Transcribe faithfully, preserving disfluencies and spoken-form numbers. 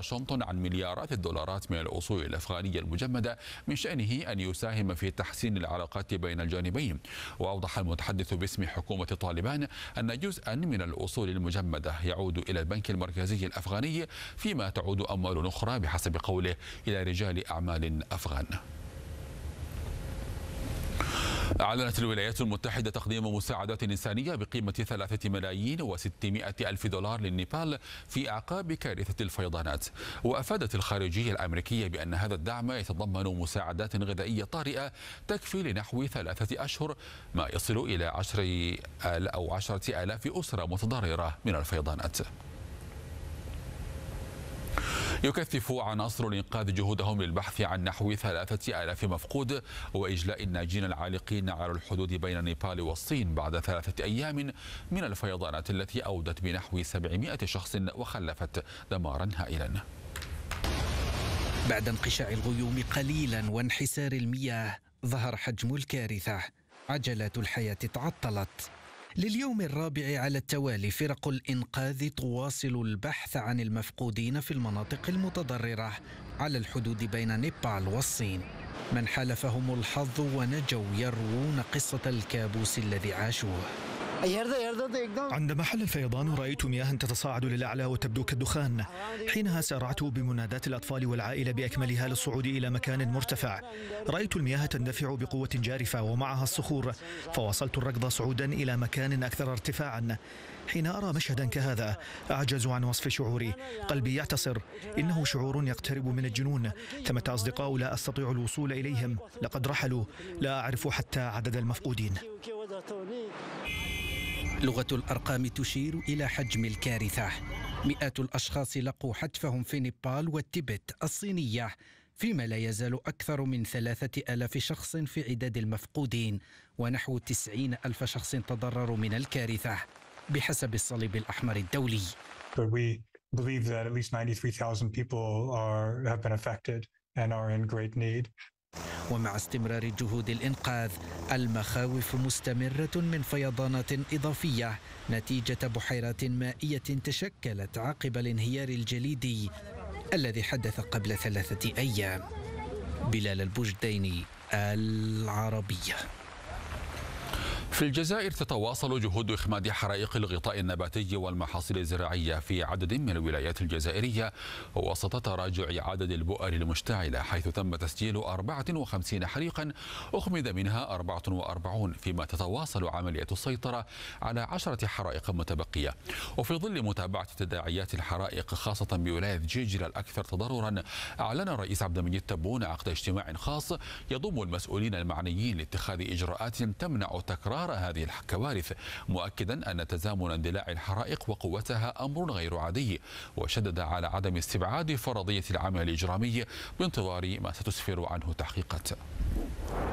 واشنطن عن مليارات الدولارات من الأصول الأفغانية المجمدة من شأنه أن يساهم في تحسين العلاقات بين الجانبين. وأوضح المتحدث باسم حكومة طالبان أن جزءا من الأصول المجمدة يعود إلى البنك المركزي الأفغاني، فيما تعود أموال أخرى بحسب قوله إلى رجال أعمال أفغان. أعلنت الولايات المتحدة تقديم مساعدات إنسانية بقيمة ثلاثة ملايين وستمائة ألف دولار للنيبال في أعقاب كارثة الفيضانات. وأفادت الخارجية الأمريكية بأن هذا الدعم يتضمن مساعدات غذائية طارئة تكفي لنحو ثلاثة أشهر، ما يصل إلى عشر أو عشرة آلاف أسرة متضررة من الفيضانات. يكثف عناصر الإنقاذ جهودهم للبحث عن نحو ثلاثة آلاف مفقود وإجلاء الناجين العالقين على الحدود بين نيبال والصين بعد ثلاثة أيام من الفيضانات التي أودت بنحو سبعمائة شخص وخلفت دمارا هائلا. بعد انقشاع الغيوم قليلا وانحسار المياه ظهر حجم الكارثة. عجلات الحياة تعطلت. لليوم الرابع على التوالي فرق الإنقاذ تواصل البحث عن المفقودين في المناطق المتضررة على الحدود بين نيبال والصين. من حالفهم الحظ ونجوا يروون قصة الكابوس الذي عاشوه. عندما حل الفيضان رأيت مياه تتصاعد للأعلى وتبدو كالدخان. حينها سارعت بمنادات الأطفال والعائلة بأكملها للصعود إلى مكان مرتفع. رأيت المياه تندفع بقوة جارفة ومعها الصخور، فواصلت الركض صعودا إلى مكان أكثر ارتفاعا. حين أرى مشهدا كهذا أعجز عن وصف شعوري. قلبي يعتصر. إنه شعور يقترب من الجنون. ثمة أصدقاء لا أستطيع الوصول إليهم، لقد رحلوا، لا أعرف حتى عدد المفقودين. لغة الأرقام تشير إلى حجم الكارثة. مئات الأشخاص لقوا حتفهم في نيبال والتبت الصينية، فيما لا يزال أكثر من ثلاثة آلاف شخص في عداد المفقودين، ونحو تسعين ألف شخص تضرروا من الكارثة بحسب الصليب الأحمر الدولي. But we believe that at least ninety-three thousand people are have been affected and are in great need. ومع استمرار جهود الإنقاذ المخاوف مستمرة من فيضانات إضافية نتيجة بحيرات مائية تشكلت عقب الانهيار الجليدي الذي حدث قبل ثلاثة أيام. بلال البوجديني، العربية. في الجزائر تتواصل جهود إخماد حرائق الغطاء النباتي والمحاصيل الزراعية في عدد من الولايات الجزائرية وسط تراجع عدد البؤر المشتعلة، حيث تم تسجيل أربعة وخمسين حريقا أخمد منها أربعة وأربعين، فيما تتواصل عملية السيطرة على عشرة حرائق متبقية. وفي ظل متابعة تداعيات الحرائق خاصة بولاية جيجل الأكثر تضررا، أعلن الرئيس عبد المجيد تبون عقد اجتماع خاص يضم المسؤولين المعنيين لاتخاذ إجراءات تمنع تكرار هذه الكوارث، مؤكدا أن تزامن اندلاع الحرائق وقوتها أمر غير عادي، وشدد على عدم استبعاد فرضية العمل الإجرامي بانتظار ما ستسفر عنه تحقيقات.